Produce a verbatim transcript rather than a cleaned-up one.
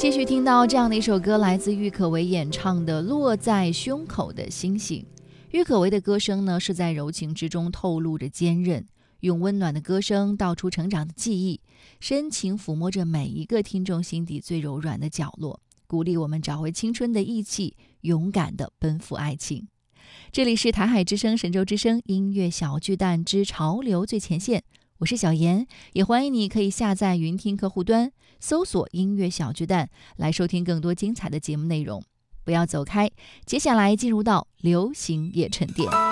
继续听到这样的一首歌，来自郁可唯演唱的《落在胸口的星星》。郁可唯的歌声呢，是在柔情之中透露着坚韧，用温暖的歌声道出成长的记忆，深情抚摸着每一个听众心底最柔软的角落，鼓励我们找回青春的义气，勇敢地奔赴爱情。这里是台海之声神州之声音乐小巨蛋之潮流最前线，我是小妍，也欢迎你可以下载云听客户端，搜索音乐小巨蛋来收听更多精彩的节目内容。不要走开，接下来进入到流行夜沉淀。